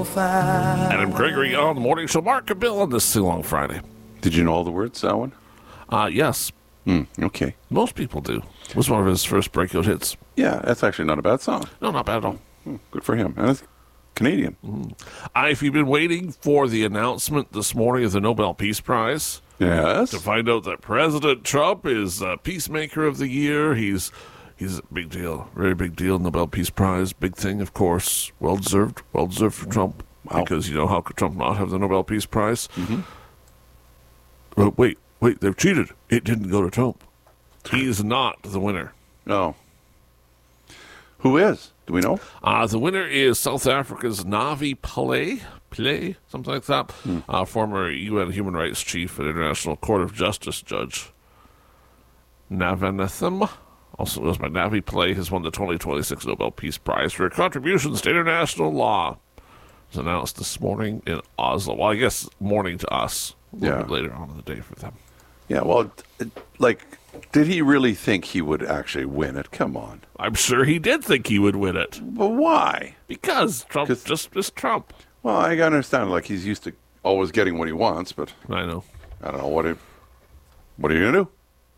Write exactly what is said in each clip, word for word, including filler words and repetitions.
five. Adam Gregory on the morning show. Mark and Bill on this Sing Along Friday. Did you know all the words, that one? Uh, yes. Mm, okay. Most people do. It was one of his first breakout hits. Yeah, that's actually not a bad song. No, not bad at all. Mm, good for him. And it's Canadian. Mm. Uh, if you've been waiting for the announcement this morning of the Nobel Peace Prize, yes, to find out that President Trump is uh, Peacemaker of the Year, he's he's a big deal, very big deal. Nobel Peace Prize, big thing, of course, well deserved, well deserved for Trump. Wow. Because you know how could Trump not have the Nobel Peace Prize? Mm-hmm. Well, wait, wait, they've cheated. It didn't go to Trump. He is not the winner. No. Who is? Do we know? Uh, the winner is South Africa's Navi Pillay, Pillay, something like that, hmm. uh, former U N Human Rights Chief and International Court of Justice Judge. Navanetham, also known by Navi Pillay, has won the twenty twenty-six Nobel Peace Prize for contributions to international law. It was announced this morning in Oslo. Well, I guess morning to us. A little yeah. bit later on in the day for them. Yeah, well, like, did he really think he would actually win it? Come on. I'm sure he did think he would win it. But why? Because Trump just is Trump. Well, I understand, like, he's used to always getting what he wants, but... I know. I don't know, what, he, what are you going to do?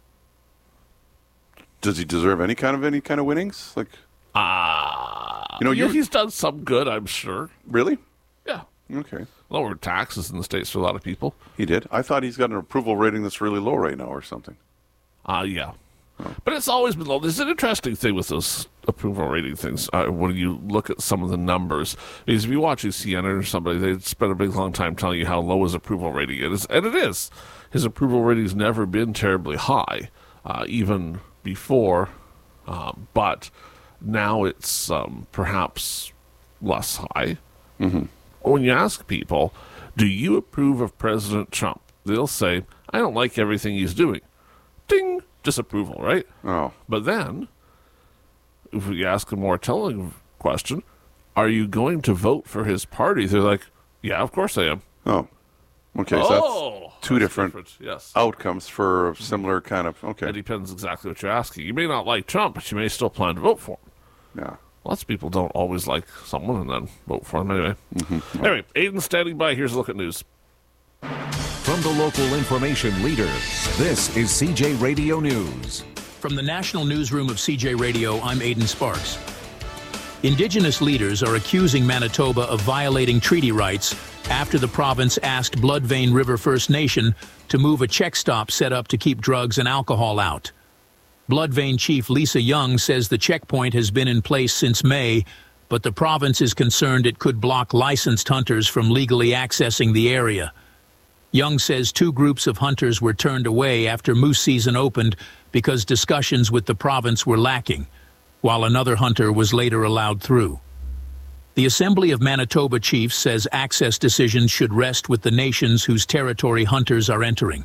Does he deserve any kind of any kind of winnings? Like, ah, uh, you know, yeah, he's done some good, I'm sure. Really? Yeah. Okay. Lowered taxes in the States for a lot of people. He did? I thought he's got an approval rating that's really low right now or something. Ah, uh, yeah. Oh. But it's always been low. There's an interesting thing with those approval rating things. Uh, when you look at some of the numbers, because if you watch C N N or somebody, they spend a big long time telling you how low his approval rating is. And it is. His approval rating's never been terribly high, uh, even before. Uh, but now it's um, perhaps less high. Mm-hmm. When you ask people, do you approve of President Trump? They'll say, I don't like everything he's doing. Ding! Disapproval, right? Oh. But then, if we ask a more telling question, are you going to vote for his party? They're like, yeah, of course I am. Oh. Okay, so oh, that's two that's different, different yes. outcomes for a similar kind of, okay. It depends exactly what you're asking. You may not like Trump, but you may still plan to vote for him. Yeah. Lots of people don't always like someone and then vote for them anyway. Mm-hmm. Anyway, Aiden's standing by. Here's a look at news. From the local information leader, this is C J Radio News. From the National Newsroom of C J Radio, I'm Aiden Sparks. Indigenous leaders are accusing Manitoba of violating treaty rights after the province asked Bloodvein River First Nation to move a check stop set up to keep drugs and alcohol out. Bloodvein Chief Lisa Young says the checkpoint has been in place since May, but the province is concerned it could block licensed hunters from legally accessing the area. Young says two groups of hunters were turned away after moose season opened because discussions with the province were lacking, while another hunter was later allowed through. The Assembly of Manitoba Chiefs says access decisions should rest with the nations whose territory hunters are entering.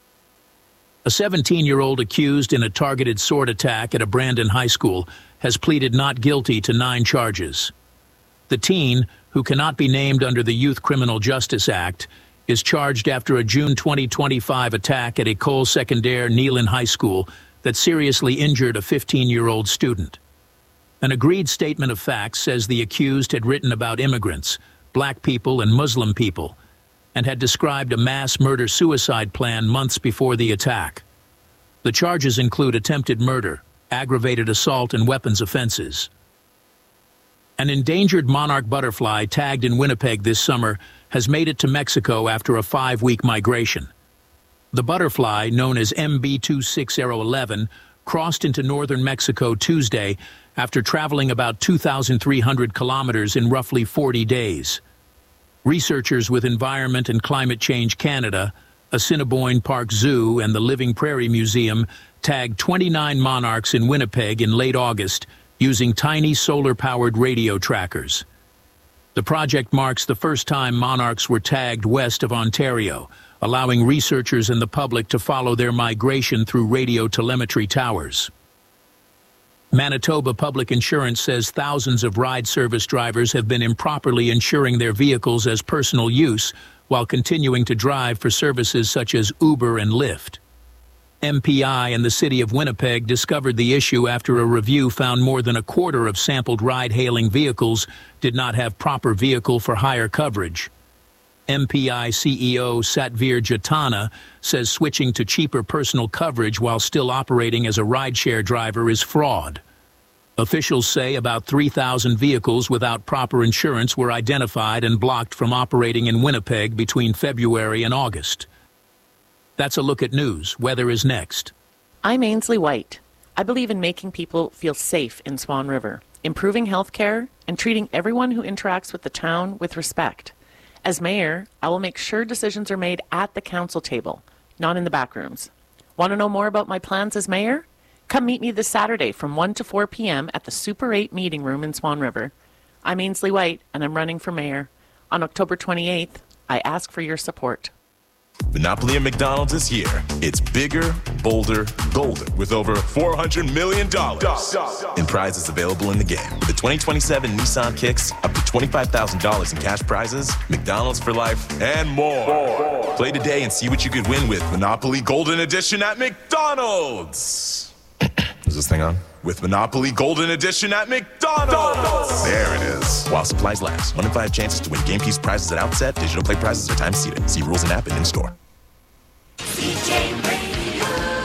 A seventeen-year-old accused in a targeted sword attack at a Brandon high school has pleaded not guilty to nine charges. The teen, who cannot be named under the Youth Criminal Justice Act, is charged after a June twenty twenty-five attack at École Secondaire Neelan High School that seriously injured a fifteen-year-old student. An agreed statement of facts says the accused had written about immigrants, black people and Muslim people, and had described a mass murder-suicide plan months before the attack. The charges include attempted murder, aggravated assault, and weapons offenses. An endangered monarch butterfly tagged in Winnipeg this summer has made it to Mexico after a five-week migration. The butterfly, known as M B two six zero one one, crossed into northern Mexico Tuesday after traveling about two thousand three hundred kilometers in roughly forty days. Researchers with Environment and Climate Change Canada, Assiniboine Park Zoo, and the Living Prairie Museum tagged twenty-nine monarchs in Winnipeg in late August using tiny solar-powered radio trackers. The project marks the first time monarchs were tagged west of Ontario, allowing researchers and the public to follow their migration through radio telemetry towers. Manitoba Public Insurance says thousands of ride service drivers have been improperly insuring their vehicles as personal use while continuing to drive for services such as Uber and Lyft. M P I and the city of Winnipeg discovered the issue after a review found more than a quarter of sampled ride-hailing vehicles did not have proper vehicle for hire coverage. M P I C E O Satvir Jatana says switching to cheaper personal coverage while still operating as a rideshare driver is fraud. Officials say about three thousand vehicles without proper insurance were identified and blocked from operating in Winnipeg between February and August. That's a look at news. Weather is next. I'm Ainsley White. I believe in making people feel safe in Swan River, improving health care, and treating everyone who interacts with the town with respect. As mayor, I will make sure decisions are made at the council table, not in the back rooms. Want to know more about my plans as mayor? Come meet me this Saturday from one to four p.m. at the Super eight meeting room in Swan River. I'm Ainsley White, and I'm running for mayor. On October twenty-eighth, I ask for your support. Monopoly at McDonald's is here. It's bigger, bolder, golden, with over four hundred million dollars in prizes available in the game. With the twenty twenty-seven Nissan Kicks, up to twenty-five thousand dollars in cash prizes, McDonald's for life, and more. more. Play today and see what you could win with Monopoly Golden Edition at McDonald's. Is this thing on? With Monopoly Golden Edition at McDonald's. There it is. While supplies last. One in five chances to win game piece prizes at outset. Digital play prizes are time seated. See rules and app and in store. C J Radio,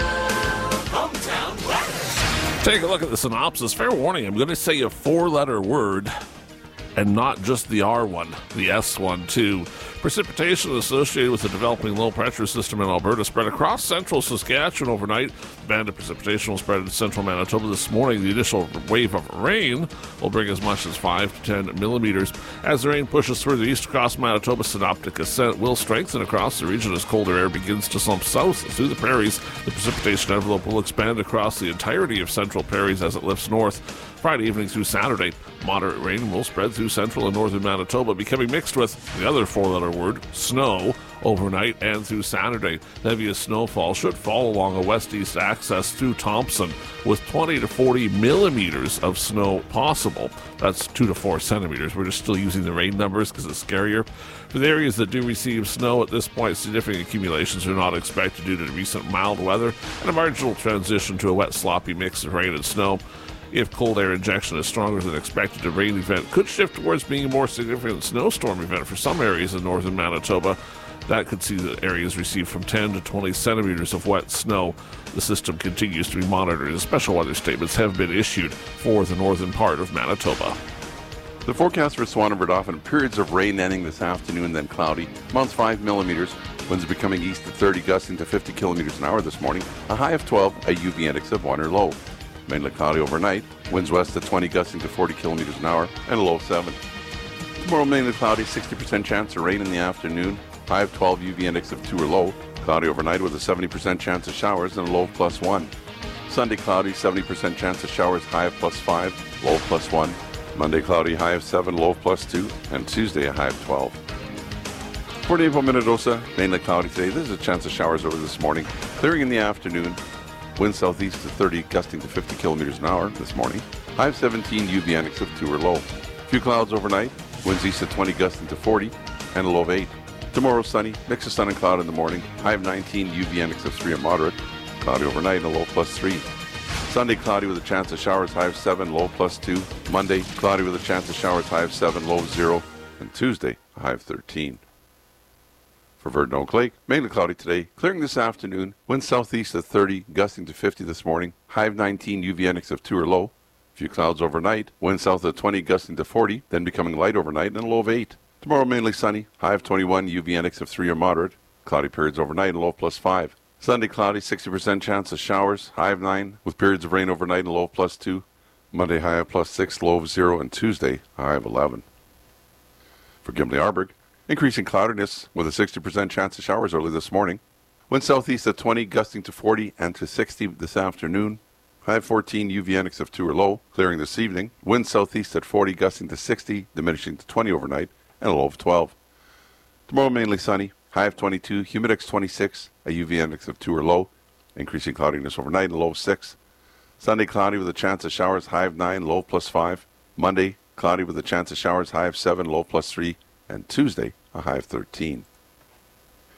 hometown weather. Take a look at the synopsis. Fair warning, I'm going to say a four-letter word and not just the R one, the S one, too. Precipitation associated with the developing low-pressure system in Alberta spread across central Saskatchewan overnight. Band of precipitation will spread into central Manitoba this morning. The initial wave of rain will bring as much as five to ten millimeters. As the rain pushes through the east across Manitoba, synoptic ascent will strengthen across the region as colder air begins to slump south through the prairies. The precipitation envelope will expand across the entirety of central prairies as it lifts north. Friday evening through Saturday, moderate rain will spread through central and northern Manitoba, becoming mixed with the other four-letter word, snow, overnight and through Saturday. The heaviest snowfall should fall along a west-east axis through Thompson, with twenty to forty millimeters of snow possible. That's two to four centimeters. We're just still using the rain numbers because it's scarier. For the areas that do receive snow at this point, significant accumulations are not expected due to the recent mild weather and a marginal transition to a wet, sloppy mix of rain and snow. If cold air injection is stronger than expected, the rain event could shift towards being a more significant snowstorm event for some areas in northern Manitoba. That could see the areas receive from ten to twenty centimeters of wet snow. The system continues to be monitored, and special weather statements have been issued for the northern part of Manitoba. The forecast for Swan River often periods of rain ending this afternoon, then cloudy. Amounts five millimeters. Winds becoming east at thirty, gusting to fifty kilometers an hour this morning. A high of twelve, a U V index of one or low. Mainly cloudy overnight. Winds west at twenty, gusting to forty kilometers an hour, and a low of seven. Tomorrow mainly cloudy, sixty percent chance of rain in the afternoon. High of twelve, U V index of two or low. Cloudy overnight with a seventy percent chance of showers and a low of plus one. Sunday cloudy, seventy percent chance of showers, high of plus five, low of plus one. Monday cloudy, high of seven, low of plus two. And Tuesday a high of twelve. For Naples, Minnedosa, mainly cloudy today. There's a chance of showers over this morning. Clearing in the afternoon. Wind southeast to thirty, gusting to fifty kilometers an hour this morning. High of seventeen, U V index of two or low. Few clouds overnight. Winds east at twenty, gusting to forty, and a low of eight. Tomorrow sunny, mix of sun and cloud in the morning. High of nineteen, U V index of three and moderate. Cloudy overnight and a low plus three. Sunday cloudy with a chance of showers, high of seven, low plus two. Monday cloudy with a chance of showers, high of seven, low of zero. And Tuesday a high of thirteen. For Verdun Oak Lake, mainly cloudy today. Clearing this afternoon. Wind southeast at thirty, gusting to fifty this morning. High of nineteen, U V index of two or low. Few clouds overnight. Wind south at twenty, gusting to forty, then becoming light overnight and a low of eight. Tomorrow mainly sunny. High of twenty-one, U V index of three or moderate. Cloudy periods overnight and low of plus five. Sunday cloudy, sixty percent chance of showers. High of nine, with periods of rain overnight and low of plus two. Monday high of plus six, low of zero. And Tuesday high of eleven. For Gimli-Arberg, increasing cloudiness with a sixty percent chance of showers early this morning. Wind southeast at twenty, gusting to forty and to sixty this afternoon. High of fourteen, U V index of two or low. Clearing this evening. Wind southeast at forty, gusting to sixty, diminishing to twenty overnight, and a low of twelve. Tomorrow mainly sunny. High of twenty-two, humidex twenty-six, a U V index of two or low. Increasing cloudiness overnight, and a low of six. Sunday cloudy with a chance of showers, high of nine, low plus five. Monday cloudy with a chance of showers, high of seven, low plus three. And Tuesday, a high of thirteen.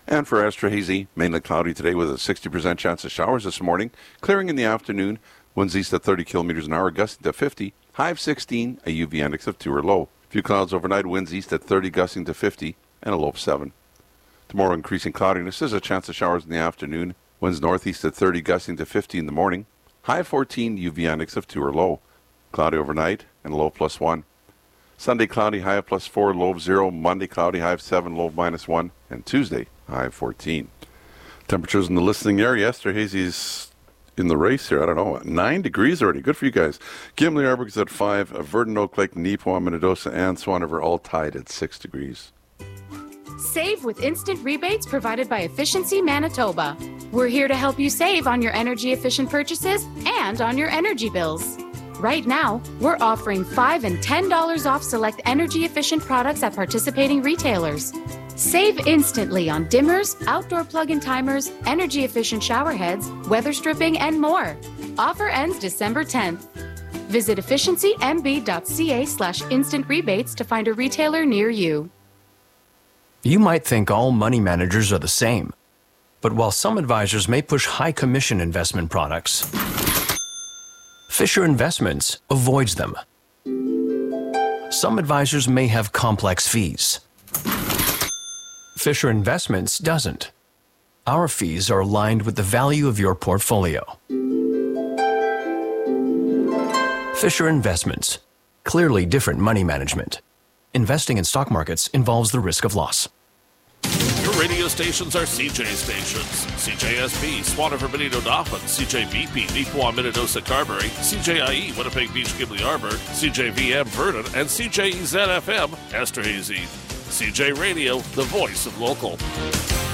And for extra hazy, mainly cloudy today with a sixty percent chance of showers this morning. Clearing in the afternoon. Winds east at thirty kilometers an hour, gusting to fifty. High of sixteen, a U V index of two or low. Few clouds overnight, winds east at thirty, gusting to fifty, and a low of seven. Tomorrow, increasing cloudiness. There's a chance of showers in the afternoon. Winds northeast at thirty, gusting to fifty in the morning. High of fourteen, U V index of two or low. Cloudy overnight, and a low of plus one. Sunday, cloudy, high of plus four, low of zero. Monday, cloudy, high of seven, low of minus one. And Tuesday, high of fourteen. Temperatures in the listening area. Esther Hazy's in the race here. I don't know. Nine degrees already. Good for you guys. Gimli Arborg's at five. Verdon, Oak Lake, Neepawa, Minnedosa, and Swan River all tied at six degrees. Save with instant rebates provided by Efficiency Manitoba. We're here to help you save on your energy-efficient purchases and on your energy bills. Right now, we're offering five dollars and ten dollars off select energy-efficient products at participating retailers. Save instantly on dimmers, outdoor plug-in timers, energy-efficient shower heads, weather stripping, and more. Offer ends December tenth. Visit efficiencymb.ca slash instant rebates to find a retailer near you. You might think all money managers are the same. But while some advisors may push high commission investment products, Fisher Investments avoids them. Some advisors may have complex fees. Fisher Investments doesn't. Our fees are aligned with the value of your portfolio. Fisher Investments. Clearly different money management. Investing in stock markets involves the risk of loss. Your radio stations are C J stations. C J S P, Swan River, Benito, Dauphin, C J B P, Neepawa, Minnedosa, Carberry, C J I E, Winnipeg Beach, Gimli Arbor, C J V M, Verdon, and C J E Z F M, Esther Hazy. C J Radio, the voice of local.